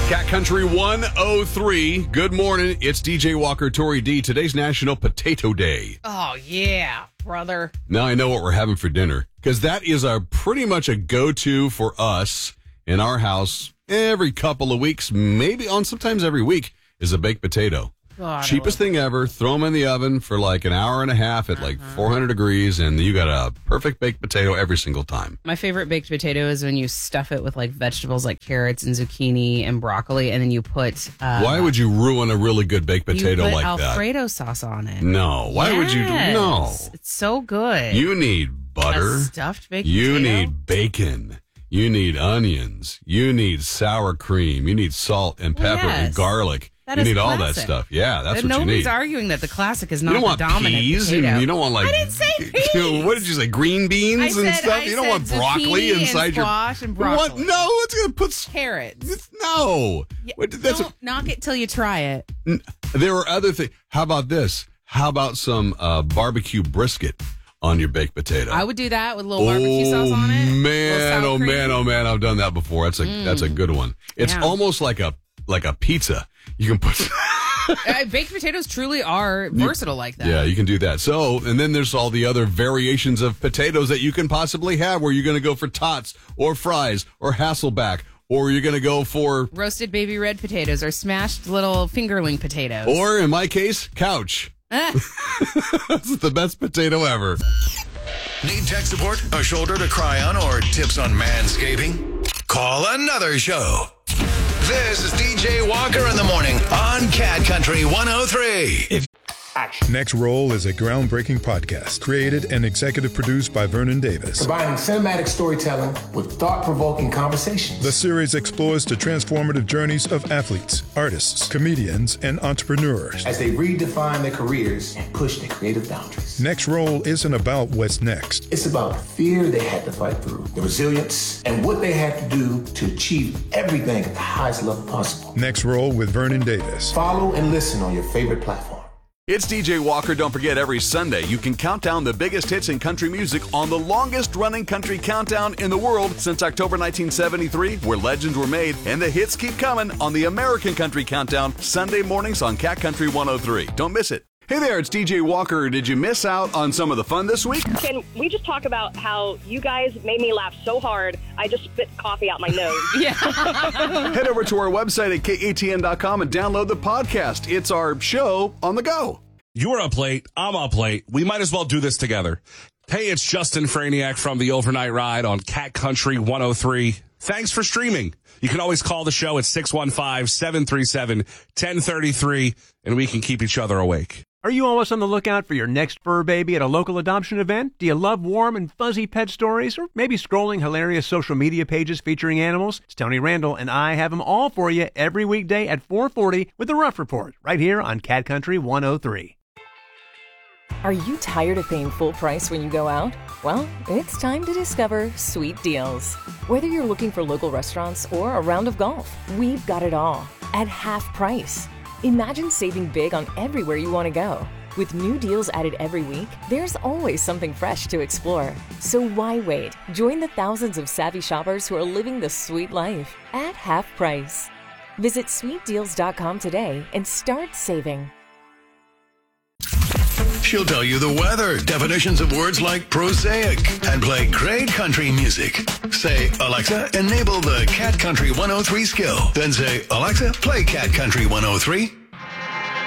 Cat Country 103. Good morning. It's DJ Walker, Tori D. Today's National Potato Day. Oh, yeah, brother. Now I know what we're having for dinner, because that is pretty much a go-to for us in our house every couple of weeks, maybe on sometimes every week, is a baked potato. God, Cheapest thing ever. Throw them in the oven for like an hour and a half at like 400 degrees, and you got a perfect baked potato every single time. My favorite baked potato is when you stuff it with like vegetables like carrots and zucchini and broccoli, and then you put... Why would you ruin a really good baked potato like that? Alfredo sauce on it. No. Why would you do... No. It's so good. You need butter. A stuffed baked You potato? need bacon. You need onions. You need sour cream. You need salt and pepper and garlic. You need all that stuff. Yeah, that's what you need. Nobody's arguing that the classic is not the dominant potato. You don't want like... I didn't say peas. What did you say? Green beans and stuff? You don't want broccoli inside your... squash and broccoli. What? No, it's going to put... Carrots. No. Yeah, That's don't knock it till you try it. There are other things. How about this? How about some barbecue brisket on your baked potato? I would do that with a little barbecue sauce on it. Oh man, I've done that before. That's a good one. It's almost like a pizza. You can put baked potatoes truly are versatile like that. Yeah, you can do that. So, and then there's all the other variations of potatoes that you can possibly have, where you're going to go for tots or fries or Hasselback, or you're going to go for roasted baby red potatoes or smashed little fingerling potatoes. Or in my case, couch. That's the best potato ever. Need tech support, a shoulder to cry on, or tips on manscaping? Call another show. This is DJ Walker in the morning on Cat Country 103. Next Roll is a groundbreaking podcast created and executive produced by Vernon Davis. Combining cinematic storytelling with thought-provoking conversations. The series explores the transformative journeys of athletes, artists, comedians, and entrepreneurs as they redefine their careers and push their creative boundaries. Next Roll isn't about what's next. It's about the fear they had to fight through, the resilience, and what they had to do to achieve everything at the highest level possible. Next Roll with Vernon Davis. Follow and listen on your favorite platform. It's DJ Walker. Don't forget, every Sunday you can count down the biggest hits in country music on the longest-running country countdown in the world since October 1973, where legends were made, and the hits keep coming on the American Country Countdown, Sunday mornings on Cat Country 103. Don't miss it. Hey there, it's DJ Walker. Did you miss out on some of the fun this week? Can we just talk about how you guys made me laugh so hard, I just spit coffee out my nose? Yeah. Head over to our website at katn.com and download the podcast. It's our show on the go. You're up late. I'm up late. We might as well do this together. Hey, it's Justin Franiak from the Overnight Ride on Cat Country 103. Thanks for streaming. You can always call the show at 615-737-1033, and we can keep each other awake. Are you always on the lookout for your next fur baby at a local adoption event? Do you love warm and fuzzy pet stories, or maybe scrolling hilarious social media pages featuring animals? It's Tony Randall, and I have them all for you every weekday at 4:40 with the Rough Report, right here on Cat Country 103. Are you tired of paying full price when you go out? Well, it's time to discover Sweet Deals. Whether you're looking for local restaurants or a round of golf, we've got it all at half price. Imagine saving big on everywhere you want to go. With new deals added every week, there's always something fresh to explore. So why wait? Join the thousands of savvy shoppers who are living the sweet life at half price. Visit sweetdeals.com today and start saving. She'll tell you the weather, definitions of words like prosaic, and play great country music. Say, Alexa, enable the Cat Country 103 skill. Then say, Alexa, play Cat Country 103.